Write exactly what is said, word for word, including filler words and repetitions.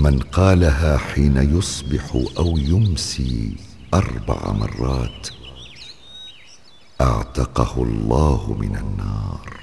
من قالها حين يصبح أو يمسي أربع مرات اعتقه الله من النار.